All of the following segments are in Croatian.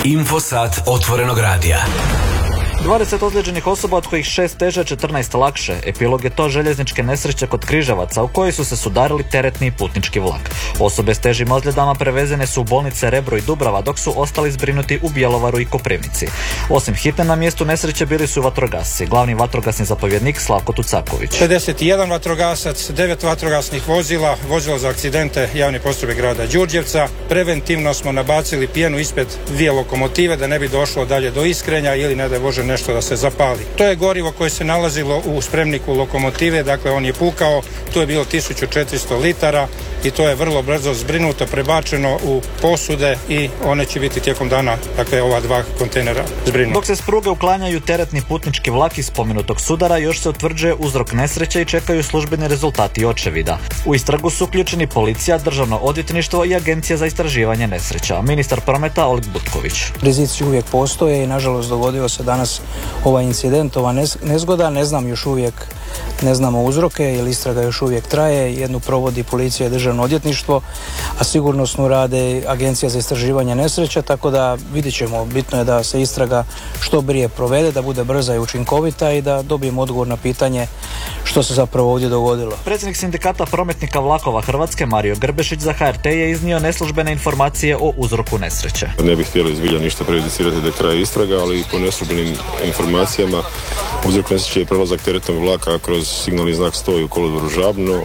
Infosat otvorenog radija. 20 ozlijeđenih osoba, od kojih 6 teže, 14 lakše. Epilog je to željezničke nesreće kod Križevaca u kojoj su se sudarili teretni i putnički vlak. Osobe s težim ozljedama prevezene su u bolnice Rebro i Dubrava, dok su ostali zbrinuti u Bjelovaru i Koprivnici. Osim hitne, na mjestu nesreće bili su vatrogasci. Glavni vatrogasni zapovjednik Slavko Tucaković. 51 vatrogasac, 9 vatrogasnih vozila, vozilo za akcidente javne postrojbe grada Đurđevca. Preventivno smo nabacili pjenu ispred 2 lokomotive da ne bi došlo dalje do iskrenja ili ne daj Bože nešto da se zapali. To je gorivo koje se nalazilo u spremniku lokomotive, dakle on je pukao, tu je bilo 1400 litara i to je vrlo brzo zbrinuto, prebačeno u posude i one će biti tijekom dana, dakle ova 2 kontejnera zbrinuta. Dok se s pruge uklanjaju teretni putnički vlak iz spomenutog sudara, još se utvrđuje uzrok nesreće i čekaju službeni rezultati očevida. U istragu su uključeni policija, državno odvjetništvo i Agencija za istraživanje nesreća. Ministar prometa Oleg Butković. Rizici uvijek postoje i nažalost dogodio se danas ovaj incident, ova nezgoda. Ne znam još uvijek, ne znamo uzroke jer istraga još uvijek traje. Jednu provodi policija i državno odvjetništvo, a sigurnosnu rade Agencija za istraživanje nesreća, tako da vidjet ćemo. Bitno je da se istraga što prije provede, da bude brza i učinkovita i da dobijemo odgovor na pitanje što se zapravo ovdje dogodilo. Predsjednik sindikata prometnika vlakova Hrvatske Mario Grbešić za HRT je iznio neslužbene informacije o uzroku nesreće. Ne bih htjeli zbilja ništa prejudicirati da traje istraga, ali po neslužbenim informacijama uzrok nesreće je prelazak teretnog vlaka kroz signalni znak 100 u kolodvoru Žabno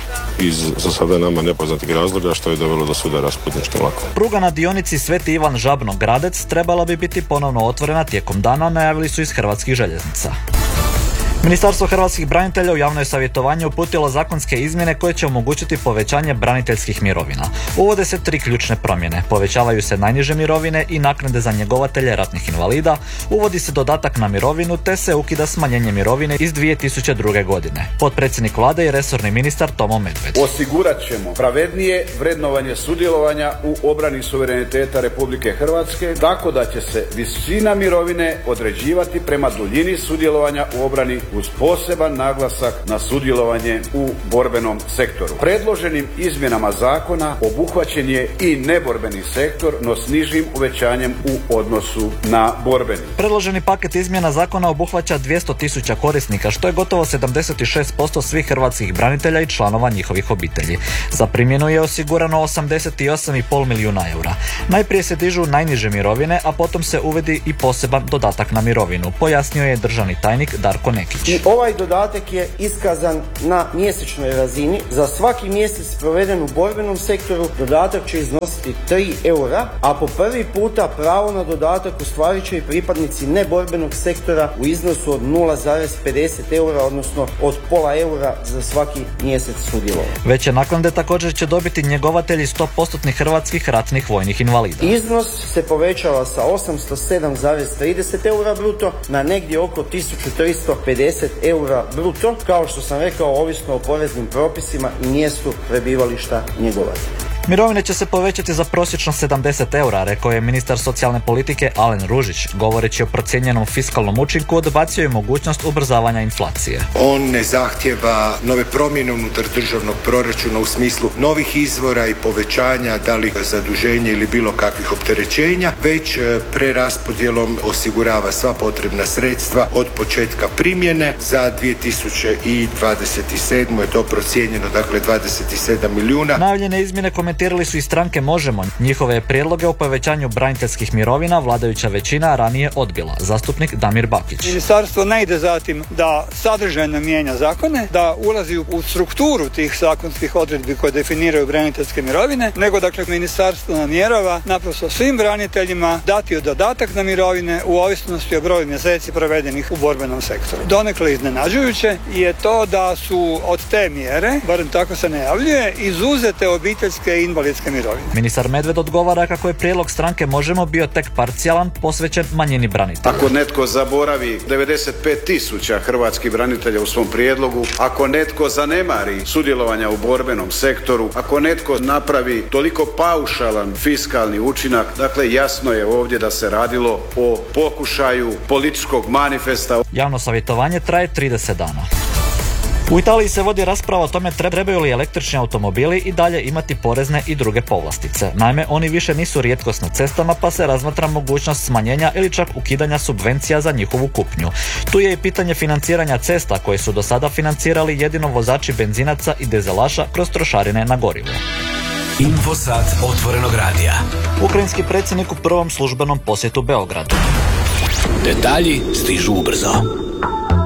iz za sada nama nepoznatih razloga, što je dovelo do sudara s putničkim vlakom. Pruga na dionici Sveti Ivan Žabno-Gradec trebala bi biti ponovno otvorena tijekom dana, najavili su iz Hrvatskih željeznica. Ministarstvo hrvatskih branitelja u javnoj savjetovanju uputilo zakonske izmjene koje će omogućiti povećanje braniteljskih mirovina. Uvode se 3 ključne promjene. Povećavaju se najniže mirovine i naknade za njegovatelje ratnih invalida, uvodi se dodatak na mirovinu te se ukida smanjenje mirovine iz 2002. godine. Potpredsjednik vlade i resorni ministar Tomo Medved. Osigurat ćemo pravednije vrednovanje sudjelovanja u obrani suvereniteta Republike Hrvatske, tako da će se visina mirovine određivati prema duljini sudjelovanja u obrani uz poseban naglasak na sudjelovanje u borbenom sektoru. Predloženim izmjenama zakona obuhvaćen je i neborbeni sektor, no s nižim uvećanjem u odnosu na borbeni. Predloženi paket izmjena zakona obuhvaća 200.000 korisnika, što je gotovo 76% svih hrvatskih branitelja i članova njihovih obitelji. Za primjenu je osigurano 88,5 milijuna eura. Najprije se dižu najniže mirovine, a potom se uvodi i poseban dodatak na mirovinu, pojasnio je državni tajnik Darko Nekić. I ovaj dodatak je iskazan na mjesečnoj razini. Za svaki mjesec proveden u borbenom sektoru dodatak će iznositi 3 eura, a po prvi puta pravo na dodatak ostvarit će i pripadnici neborbenog sektora u iznosu od 0,50 eura, odnosno od pola eura za svaki mjesec sudjelovanja. Veće naknade također će dobiti njegovatelji 100% hrvatskih ratnih vojnih invalida. Iznos se povećava sa 807,30 eura bruto na negdje oko 1350 eura bruto, kao što sam rekao, ovisno o poreznim propisima i mjestu prebivališta njegovatelja. Mirovine će se povećati za prosječno 70 eura, rekao je ministar socijalne politike Alen Ružić. Govoreći o procijenjenom fiskalnom učinku, odbacio je mogućnost ubrzavanja inflacije. On ne zahtjeva nove promjene unutar državnog proračuna u smislu novih izvora i povećanja, da li zaduženja ili bilo kakvih opterećenja, već preraspodjelom osigurava sva potrebna sredstva od početka primjene. Za 2027. je to procijenjeno, dakle 27 milijuna. Najavljene izmjene komentirali su i stranke Možemo. Njihove prijedloge o povećanju braniteljskih mirovina vladajuća većina ranije odbila. Zastupnik Damir Bakić. Ministarstvo ne ide za tim da sadržajno mijenja zakone, da ulazi u strukturu tih zakonskih odredbi koje definiraju braniteljske mirovine, nego dakle ministarstvo namjerava naprosto svim braniteljima dati dodatak na mirovine u ovisnosti o broju mjeseci provedenih u borbenom sektoru. Donekle iznenađujuće je to da su od te mjere, barem tako se najavljuje, izuzete obiteljske i invalidske mirovine. Ministar Medved odgovara kako je prijedlog stranke Možemo bio tek parcijalan, posvećen manjini branitelja. Ako netko zaboravi 95.000 hrvatskih branitelja u svom prijedlogu, ako netko zanemari sudjelovanja u borbenom sektoru, ako netko napravi toliko paušalan fiskalni učinak, dakle jasno je ovdje da se radilo o pokušaju političkog manifesta. Javno savjetovanje traje 30 dana. U Italiji se vodi rasprava o tome trebaju li električni automobili i dalje imati porezne i druge povlastice. Naime, oni više nisu rijetkost na cestama, pa se razmatra mogućnost smanjenja ili čak ukidanja subvencija za njihovu kupnju. Tu je i pitanje financiranja cesta koje su do sada financirali jedino vozači benzinaca i dizelaša kroz trošarine na gorivo. Infosat otvorenog radija. Ukrajinski predsjednik u prvom službenom posjetu Beogradu. Detalji stižu ubrzo.